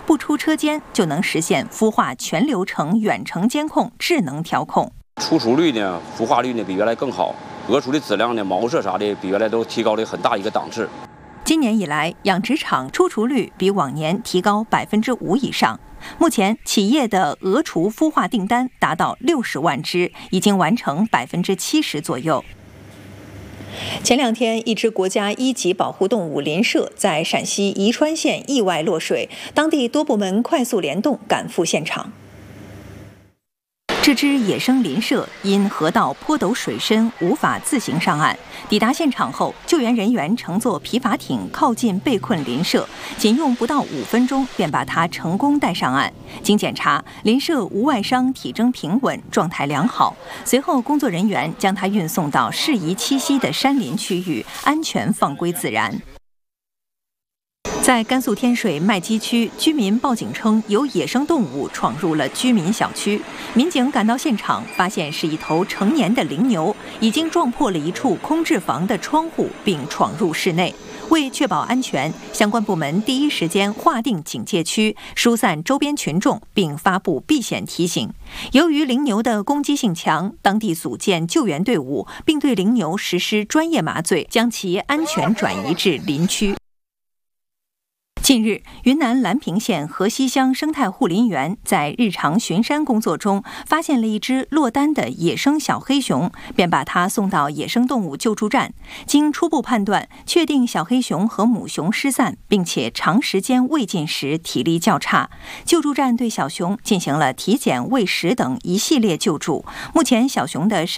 不出车间就能实现孵化全流程远程监控、智能调控。 出雏率呢、孵化率呢比原来更好，鹅雏的质量呢、毛色啥的比原来都提高了很大一个档次。 今年以来，养殖场出雏率比往年提高5%以上。目前，企业的鹅雏孵化订单达到60万只，已经完成70%左右。前2天，一只国家1级保护动物林麝在陕西宜川县意外落水，当地多部门快速联动赶赴现场。这只野生林麝因河道坡陡水深，无法自行上岸。抵达现场后，救援人员乘坐皮筏艇靠近被困林麝，仅用不到5分钟便把它成功带上岸。经检查，林麝无外伤，体征平稳，状态良好。随后，工作人员将它运送到适宜栖息的山林区域，安全放归自然。在甘肃天水麦积区，居民报警称有野生动物闯入了居民小区。民警赶到现场，发现是一头成年的羚牛，已经撞破了一处空置房的窗户，并闯入室内。为确保安全，相关部门第一时间划定警戒区，疏散周边群众，并发布避险提醒。由于羚牛的攻击性强，当地组建救援队伍，并对羚牛实施专业麻醉，将其安全转移至林区。近日，云南兰平县河西乡生态护林员在日常巡山工作中发现了一只落单的野生小黑熊，便把它送到野生动物救助站。经初步判断，确定小黑熊和母熊失散，并且长时间未进食，体力较差。救助站对小熊进行了体检、喂食等一系列救助。目前，小熊的身